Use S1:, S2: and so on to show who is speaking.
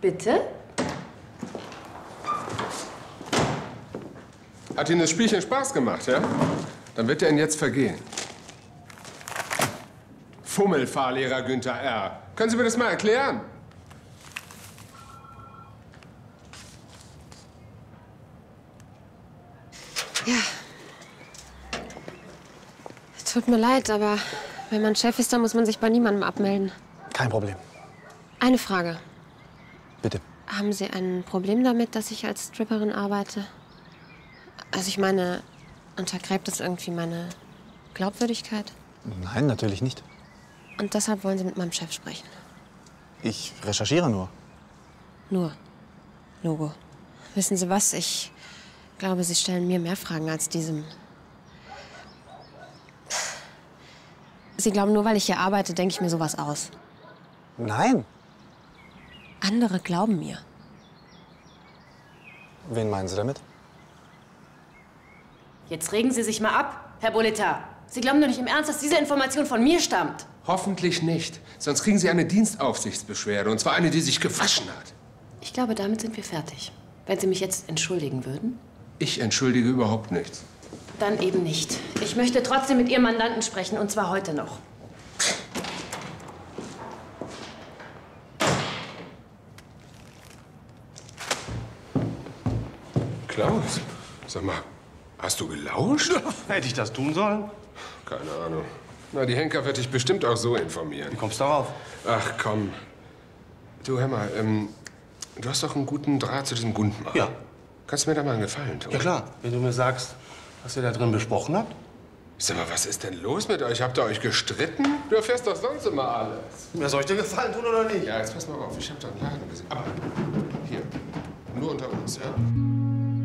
S1: Bitte?
S2: Hat Ihnen das Spielchen Spaß gemacht, ja? Dann wird er Ihnen jetzt vergehen. Fummelfahrlehrer Günther R. Können Sie mir das mal erklären?
S3: Ja. Tut mir leid, aber wenn man Chef ist, dann muss man sich bei niemandem abmelden.
S4: Kein Problem.
S3: Eine Frage.
S4: Bitte.
S3: Haben Sie ein Problem damit, dass ich als Stripperin arbeite? Also ich meine, untergräbt das irgendwie meine Glaubwürdigkeit?
S4: Nein, natürlich nicht.
S3: Und deshalb wollen Sie mit meinem Chef sprechen?
S4: Ich recherchiere nur.
S3: Nur. Logo. Wissen Sie was? Ich glaube, Sie stellen mir mehr Fragen als diesem. Sie glauben, nur weil ich hier arbeite, denke ich mir sowas aus.
S4: Nein.
S3: Andere glauben mir.
S4: Wen meinen Sie damit?
S1: Jetzt regen Sie sich mal ab, Herr Boleta. Sie glauben doch nicht im Ernst, dass diese Information von mir stammt.
S2: Hoffentlich nicht. Sonst kriegen Sie eine Dienstaufsichtsbeschwerde. Und zwar eine, die sich gewaschen hat.
S1: Ich glaube, damit sind wir fertig. Wenn Sie mich jetzt entschuldigen würden?
S2: Ich entschuldige überhaupt nichts.
S1: Dann eben nicht. Ich möchte trotzdem mit Ihrem Mandanten sprechen, und zwar heute noch.
S2: Klaus, sag mal, hast du gelauscht?
S5: Hätte ich das tun sollen?
S2: Keine Ahnung. Na, die Henker wird dich bestimmt auch so informieren.
S5: Wie kommst du darauf?
S2: Ach, komm. Du, hör mal, du hast doch einen guten Draht zu diesem Gundmar.
S5: Ja.
S2: Kannst du mir da mal einen Gefallen tun?
S5: Ja klar, wenn du mir sagst, was ihr da drin besprochen habt.
S2: Sag mal, was ist denn los mit euch? Habt ihr euch gestritten? Du erfährst doch sonst immer alles.
S5: Ja, soll ich dir Gefallen tun oder nicht?
S2: Ja, jetzt pass mal auf, ich hab da einen Laden gesehen. Aber hier, nur unter uns, ja?